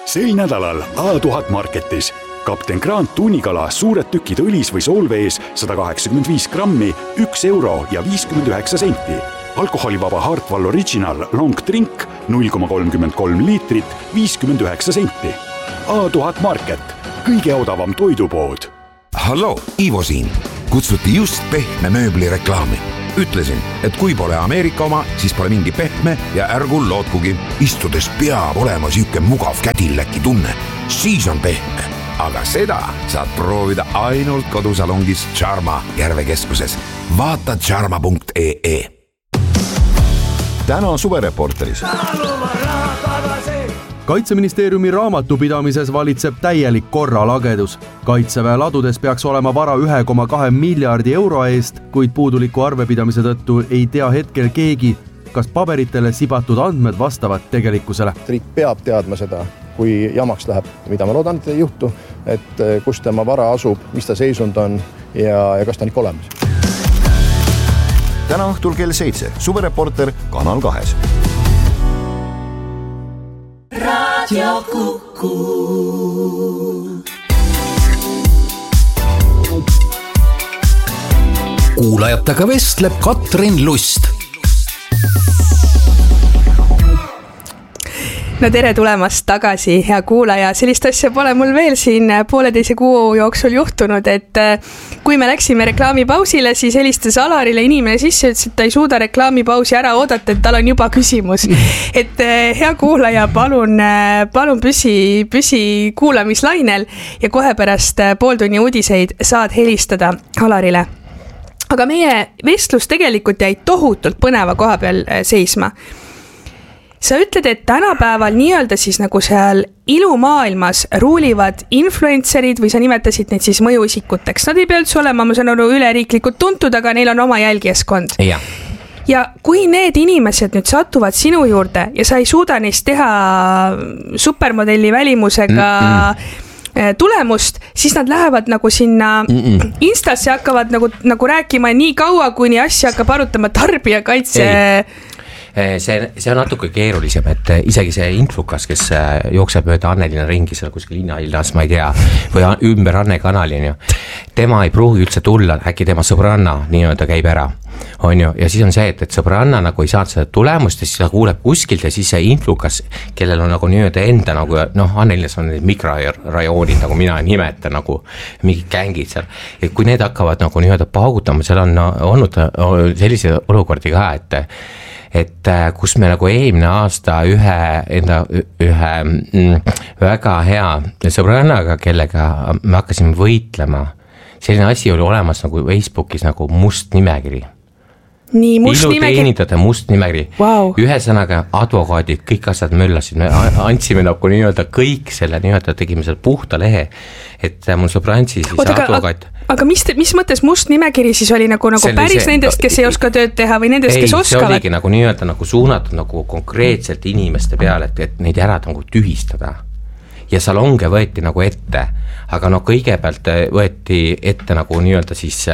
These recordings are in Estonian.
Sel nädalal A1000 Marketis Kapten Grant tunnikala suured tükid õlis või soolvees 185 grammi, 1 euro ja 59 senti. Alkoholivaba Hartwall Original Long Drink 0,33 liitrit, 59 senti. A1000 Market, kõige odavam toidupood. Hallo, Ivo siin. Kutsuti just pehme mööbli reklaami. Ütlesin, et kui pole Ameerika oma, siis pole mingi pehme ja ärgu lootkugi. Istudes peab olema süüke mugav kädilläki tunne. Siis on pehme. Aga seda saad proovida ainult kodusalongis Charma Järvekeskuses. Vaata charma.ee. Täna suvereporteris. Kaitseministeeriumi raamatupidamises valitseb täielik korralagedus. Kaitseväe ladudes peaks olema vara 1,2 miljardi euro eest, kuid puuduliku arvepidamise tõttu ei tea hetkel keegi, kas paberitele sibatud andmed vastavad tegelikkusele. Riik peab teadma seda, kui jamaks läheb, mida ma loodan, et ei juhtu, et kus tema vara asub, mis ta seisund on ja kas ta on ikka olemas. Täna õhtul kell 7. Suvereporter Kanal 2. Radio Kuku. Kuulajatega vestleb Katrin Lust. No tere tulemast tagasi, hea kuulaja. Sellist asja pole mul veel siin 1,5 kuu jooksul juhtunud, et kui me läksime reklaamipausile, siis helistas Alarile inimene sisse, ütles, et ta ei suuda reklaamipausi ära oodata, et tal on juba küsimus. Et hea kuulaja, palun püsi kuulamislainel ja kohe pärast pooltunni uudiseid saad helistada Alarile. Aga meie vestlus tegelikult jäi tohutult põneva koha peal seisma. Sa ütled, et tänapäeval nii-öelda siis nagu seal ilumaailmas ruulivad influencerid või sa nimetasid neid siis mõjuisikuteks. Nad ei pea üldse olema, ma saan aru, üleriiklikult tuntud, aga neil on oma jälgijaskond. Ja kui need inimesed nüüd satuvad sinu juurde ja sa ei suuda neist teha supermodelli välimusega tulemust, siis nad lähevad nagu sinna Instasse hakkavad nagu rääkima nii kaua, kuni asja hakkab arutama tarbijakaitse. See on natuke keerulisem, et isegi see influkas, kes jookseb mööda Annelina ringi seal kuskil linnaillas, ma ei tea, või ümber Anne kanalini, tema ei pruugi üldse tulla, äkki tema sõbranna nii-öelda käib ära, on ju, ja siis on see, et sõbranna nagu ei saanud seda tulemust ja siis ta kuuleb kuskilt ja siis see influkas, kellel on nagu nii-öelda enda nagu, Annelinas on need mikrorajoonid, nagu mina nimetan, nagu mingid gängid seal, et kui need hakkavad nagu nii-öelda paugutama, seal on olnud sellise olukordi ka, et kus me nagu eelmine aasta ühe väga hea sõbrannaga, kellega me hakkasime võitlema, selline asi oli olemas nagu Facebookis nagu must nimekiri. Nii, iluteenindada must nimekiri. Wow. Ühesõnaga advokaadid, kõik asjad möllasid, me andsime nagu nii-öelda kõik selle nii-öelda tegime selle puhta lehe, et mul sõbrantsi siis advokaat. Aga mis mõttes must nimekiri siis oli nagu päris nendest, kes ei oska tööd teha või nendest, kes oskavad? See oligi nagu nii-öelda nagu suunatud nagu konkreetselt inimeste peale, et neid ära nagu tühistada. Ja salonge võeti nagu ette, aga kõigepealt võeti ette nagu nii-öelda siis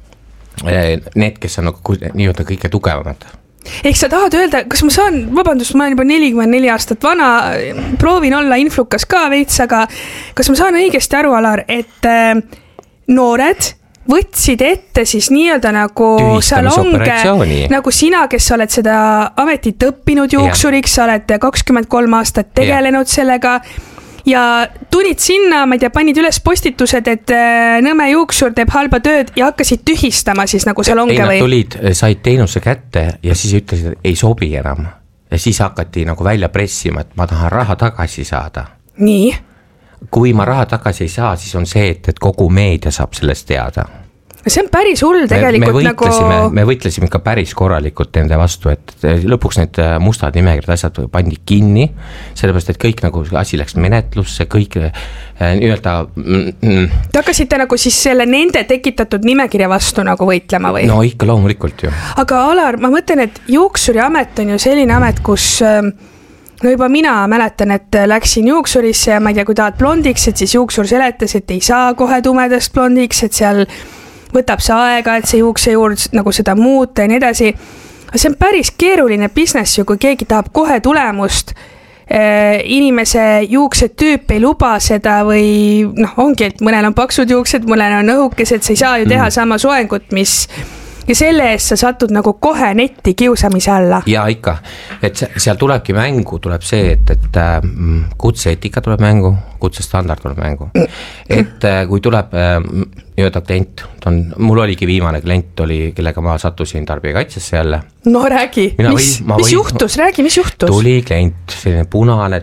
need, kes on nagu nii-öelda kõige tugevamad. Ehk sa tahad öelda, kas ma saan, vabandust, ma olen juba 44 aastat vana, proovin olla influkas ka veits, aga kas ma saan õigesti aru, Alar, et noored võtsid ette siis nii-öelda nagu salonge, nagu sina, kes oled seda ametit õppinud juuksuriks, sa oled 23 aastat tegelenud sellega ja tulid sinna, ma ei tea, panid üles postitused, et nõme juuksur teeb halba tööd ja hakkasid tühistama siis nagu salonge või? Nad tulid, said teenuse kätte ja siis ütlesid, et ei sobi enam. Ja siis hakati nagu välja pressima, et ma tahan raha tagasi saada. Nii? Kui ma raha tagasi ei saa, siis on see, et kogu meedia saab sellest teada. See on päris hull tegelikult me võitlesime ikka päris korralikult nende vastu, et lõpuks need mustad nimekirjad asjad pandi kinni, sellepärast, et kõik nagu asi läks menetlusse, kõik nii-öelda... Te hakkasite nagu siis selle nende tekitatud nimekirja vastu nagu võitlema või? No ikka loomulikult ju. Aga Alar, ma mõtlen, et juuksuri amet on ju selline amet, kus... No juba mina mäletan, et läksin juuksurisse ja ma ei tea, kui tahad blondiks, et siis juuksur seletas, et ei saa kohe tumedast blondiks, et seal võtab see aega, et see juukse juurde nagu seda muuta ja nii edasi. See on päris keeruline business ju, kui keegi tahab kohe tulemust. inimese juuksetüüp ei luba seda või ongi, et mõnel on paksud juuksed, mõnel on õhukesed, sa ei saa ju teha sama soengut, ja selle eest sa satud nagu kohe netti kiusamise alla. Ja ikka, et seal tulebki mängu, tuleb see, et kutseetika tuleb mängu, kutsestandard tuleb mängu. Et kui tuleb jõuda klient, mul oligi viimane klient, kellega ma sattusin tarbijakaitsesse jälle. No räägi, mis juhtus, mis juhtus? Tuli klient, selline punane,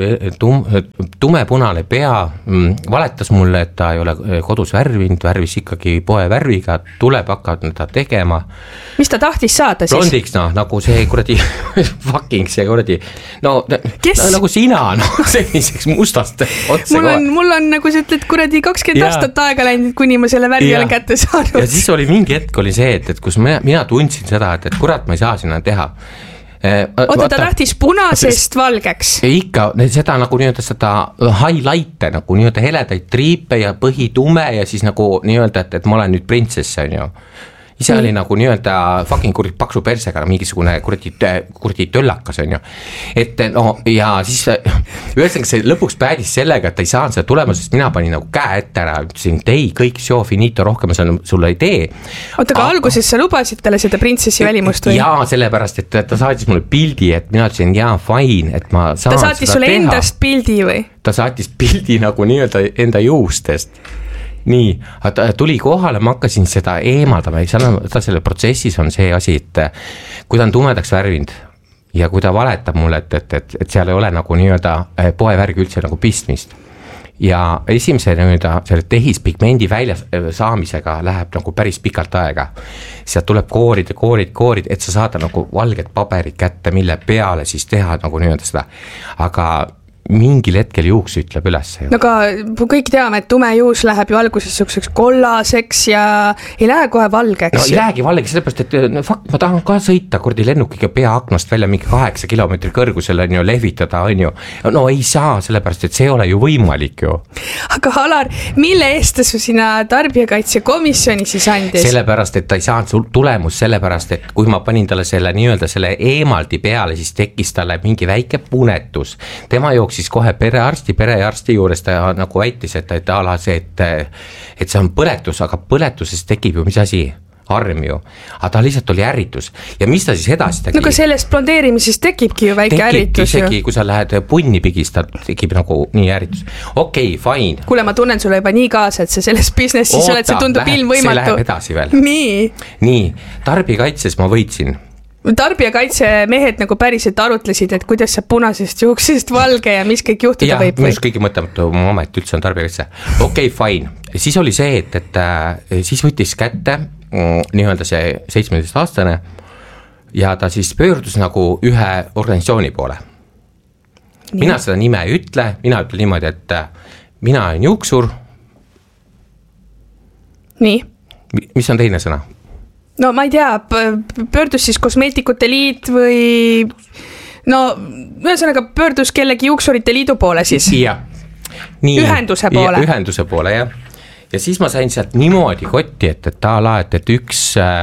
tumepunane pea, valetas mulle, et ta ei ole kodus värvinud, värvis ikkagi poe värviga, tuleb hakkavad ta tegema. Mis ta tahtis saada siis? Blondiks, nagu see kuradi fucking see kuradi, nagu sina, selliseks mustast otse. Mul on nagu sa ütled kuradi 20 aastat aega läinud, kuni ma selle värvi olen kätte saanud. Ja siis oli mingi hetk oli see, et kus mina tundsin seda, et kurat ma ei saa sinna teha. Oota, ta tahtis punasest valgeks? Ikka, seda nagu nii-öelda seda highlight'e, nagu nii-öelda heledaid triipe ja põhi tume ja siis nagu nii-öelda, et ma olen nüüd printsess, on ju. Ise oli nagu nii-öelda fucking kuradi paksu persega, mingisugune kuradi töllakas, on ju. Et ja siis ühesõnaga see lõpuks päädis sellega, et ta ei saanud seda tulema, sest mina panin nagu käe ette ära, ütlesin, et ei, kõik show finito, rohkem ma sulle ei tee. Oota, aga alguses sa lubasid talle seda printsessi välimust või? Jaa, sellepärast, et ta saatis mulle pildi, et mina ütlesin, jaa, fine, et ma saan ta saatis sulle teha. Endast pildi või? Ta saatis pildi nagu nii-öelda enda juustest. Nii, ta tuli kohale, ma hakkasin seda eemaldama, selle protsessis on see asi, et kui ta on tumedaks värvinud ja kui ta valetab mulle, et seal ei ole nagu nii-öelda poevärgi üldse nagu pistmist ja esimese nii-öelda selle tehispigmendi välja saamisega läheb nagu päris pikalt aega. Sealt tuleb koorid, et sa saada nagu valged paberid kätte, mille peale siis teha nagu nii-öelda seda, aga mingil hetkel juuks ütleb üles. No aga kõik teame, et tume juus läheb ju alguses selliseks kollaseks ja ei lähe kohe valgeks. No ei lähegi valgeks, sellepärast, et ma tahan ka sõita kurdi lennukiga pea aknast välja mingi 8 kilomeetri kõrgusel on ju, lehvitada on ju. No ei saa, sellepärast, et see ei ole ju võimalik ju. Aga Alar, mille eest ta su sina tarbijakaitsekomisjoni siis andis? Sellepärast, et ta ei saanud tulemus, sellepärast, et kui ma panin talle selle nii-öelda selle eemaldi peale, siis tekkis talle mingi väike punetus. Tema jooksis kohe perearsti juures ta nagu väitis, et see on põletus, aga põletuses tekib ju mis asi? Arm ju, aga ta lihtsalt oli ärritus ja mis ta siis edasi tegi? No aga sellest blondeerimisest tekibki ju väike ärritus isegi, kui sa lähed punni pigist, tekib nagu nii ärritus. Okei, fine. Kuule, ma tunnen sulle juba nii kaasa, et sa selles businessis oled, see tundub ilmvõimatu. See läheb edasi veel. Nii, tarbijakaitses ma võitsin. Tarbijakaitsemehed nagu päriselt arutlesid, et kuidas sa punasest juuksest valge ja mis kõik juhtuda võib või? Kõige mõtlematu moment üldse on tarbijakaitse. Okei, fine. Siis oli see, et siis võttis kätte nii-öelda see 17-aastane ja ta siis pöördus nagu ühe organisatsiooni poole. Nii. Mina seda nime ei ütle, mina ütlen niimoodi, et mina olen juuksur. Nii. Mis on teine sõna? No ma ei tea, pöördus siis kosmeetikute liit või ühesõnaga pöördus kellegi juuksurite liidu poole siis? Ja. Nii, ühenduse poole? Ühenduse poole, jah. Ja siis ma sain sealt niimoodi kotti, et üks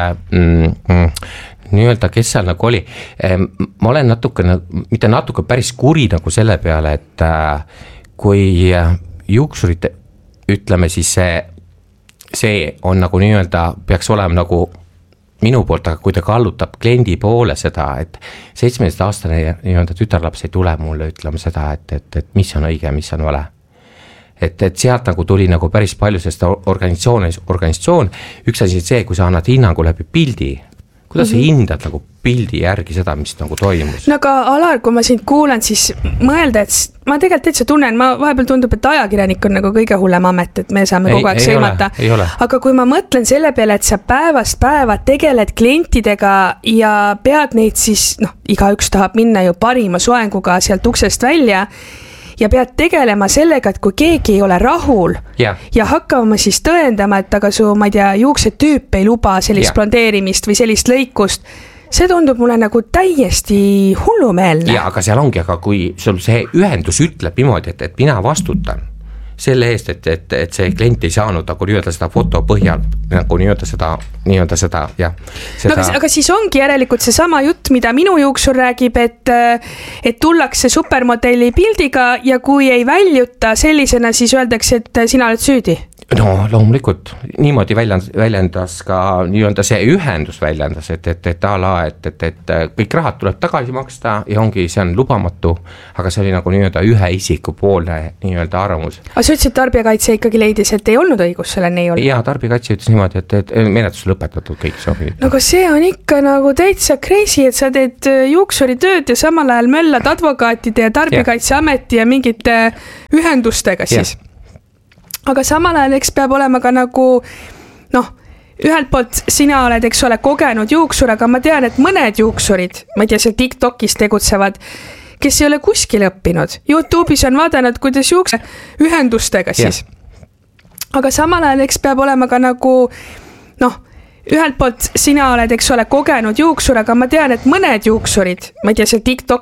nii-öelda, kes seal nagu oli, ma olen mitte natuke päris kuri nagu selle peale, et kui juuksurite, ütleme siis see on nagu nii-öelda, peaks olema nagu minu poolt, aga kui ta kallutab kliendi poole seda, et 17-aastane nii-öelda tütarlaps ei tule mulle ütlema seda, et mis on õige, mis on vale. Et sealt nagu tuli nagu päris palju sest organisatsioon, üks asi see, kui sa annad hinnangu läbi pildi, kuidas sa hindad nagu pildi järgi seda, mis nagu toimus? No aga Alar, kui ma sind kuulan, siis mõelda, et ma tegelikult täitsa tunnen, ma vahepeal tundub, et ajakirjanik on nagu kõige hullem amet, et me saame kogu aeg sõimata. Aga kui ma mõtlen selle peale, et sa päevast päeva tegeled klientidega ja pead neid siis, igaüks tahab minna ju parima soenguga sealt uksest välja ja pead tegelema sellega, et kui keegi ei ole rahul ja hakkama siis tõendama, et aga su, ma ei tea, juuksetüüp ei luba sellist blondeerimist või sellist lõikust, see tundub mulle nagu täiesti hullumeelne. Ja, aga seal ongi, aga kui sul see ühendus ütleb niimoodi, et mina vastutan, selle eest, et see klient ei saanud nagu nii-öelda seda foto põhjal nagu nii-öelda seda, jah. No, aga siis ongi järelikult see sama jutt, mida minu juuksur räägib, et tullakse supermodelli pildiga ja kui ei väljuta sellisena, siis öeldakse, et sina oled süüdi. No loomulikult, niimoodi väljendas ka nii-öelda see ühendus väljendas, et ala, et kõik rahad tuleb tagasi maksta ja ongi, see on lubamatu, aga see oli nagu nii-öelda ühe isiku poolne nii-öelda arvamus. Aga sa ütlesid, tarbijakaitse ikkagi leidis, et ei olnud õigus selleni ei olnud? Jaa, tarbijakaitse ütles niimoodi, et menetlus lõpetatud kõik sobib. No aga see on ikka nagu täitsa crazy, et sa teed juuksuri tööd ja samal ajal möllad advokaatide ja tarbijakaitseameti ja mingite ühendustega siis. Aga samal ajal eks peab olema ka nagu, ühelt poolt sina oled, eks ole, kogenud juuksur, aga ma tean, et mõned juuksurid, ma ei tea, seal TikTokis tegutsevad, kes ei ole kuskil õppinud. YouTube'is on vaadanud, kuidas juukse ühendustega siis. Aga samal ajal eks peab olema ka nagu, ühelt poolt sina oled, eks ole, kogenud juuksur, aga ma tean, et mõned juuksurid, ma ei tea, seal TikTok